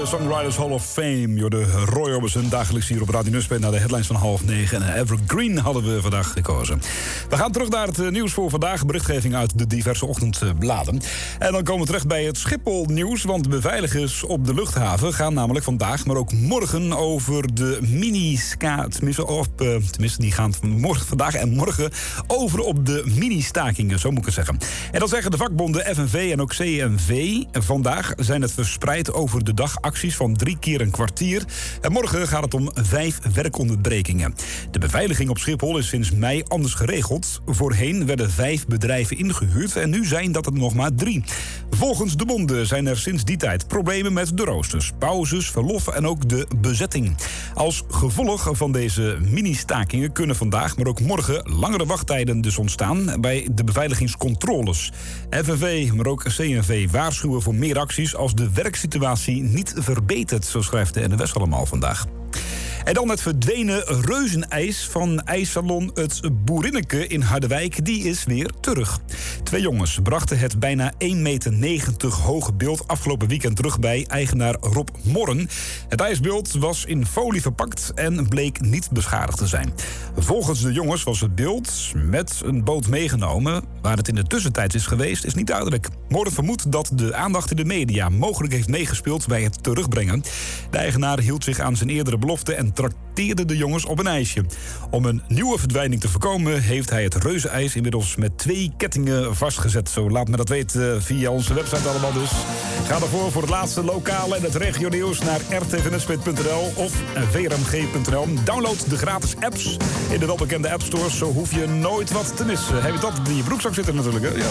Songwriters Hall of Fame. De Roy Orbison, dagelijks hier op Radio Nuspet naar de headlines van 8:30. En Evergreen hadden we vandaag gekozen. We gaan terug naar het nieuws voor vandaag. Berichtgeving uit de diverse ochtendbladen. En dan komen we terecht bij het Schiphol-nieuws. Want beveiligers op de luchthaven gaan namelijk vandaag, maar ook morgen over de mini-ska... Tenminste, die gaan vandaag en morgen over op de mini-stakingen, zo moet ik het zeggen. En dan zeggen de vakbonden FNV en ook CNV... vandaag zijn het verspreid over de dag acties van 3 keer een kwartier. En morgen gaat het om 5 werkonderbrekingen. De beveiliging op Schiphol is sinds mei anders geregeld. Voorheen werden 5 bedrijven ingehuurd en nu zijn dat er nog maar 3. Volgens de bonden zijn er sinds die tijd problemen met de roosters, pauzes, verlof en ook de bezetting. Als gevolg van deze mini-stakingen kunnen vandaag, maar ook morgen langere wachttijden dus ontstaan bij de beveiligingscontroles. FNV, maar ook CNV waarschuwen voor meer acties als de werksituatie niet verbetert, zo schrijft de NOS allemaal vandaag. En dan het verdwenen reuzenijs van ijssalon Het Boerinneke in Harderwijk. Die is weer terug. 2 jongens brachten het bijna 1,90 meter hoge beeld afgelopen weekend terug bij eigenaar Rob Morren. Het ijsbeeld was in folie verpakt en bleek niet beschadigd te zijn. Volgens de jongens was het beeld met een boot meegenomen. Waar het in de tussentijd is geweest, is niet duidelijk. Morren vermoedt dat de aandacht in de media mogelijk heeft meegespeeld bij het terugbrengen. De eigenaar hield zich aan zijn eerdere belofte en trakteerde de jongens op een ijsje. Om een nieuwe verdwijning te voorkomen heeft hij het reuzenijs inmiddels met 2 kettingen vastgezet. Zo laat me dat weten via onze website allemaal dus. Ga ervoor voor het laatste lokale en het regionieuws naar rtvnuspet.nl of vrmg.nl. Download de gratis apps in de welbekende appstores, zo hoef je nooit wat te missen. Heb je dat in je broekzak zitten natuurlijk, hè? Ja.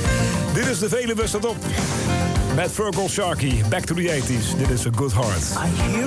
Dit is de Veluwe staat op. Met Fergal Sharkey, Back to the 80s. Dit is A Good Heart.